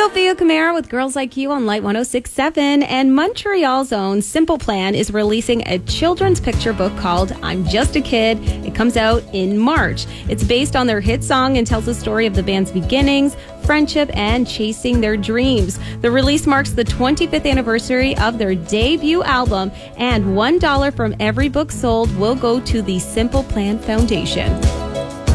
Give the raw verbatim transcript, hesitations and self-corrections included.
Sophia Camara with Girls Like You on Light one oh six point seven, and Montreal's own Simple Plan is releasing a children's picture book called I'm Just a Kid. It comes out in March. It's based on their hit song and tells the story of the band's beginnings, friendship, and chasing their dreams. The release marks the twenty-fifth anniversary of their debut album, and one dollar from every book sold will go to the Simple Plan Foundation.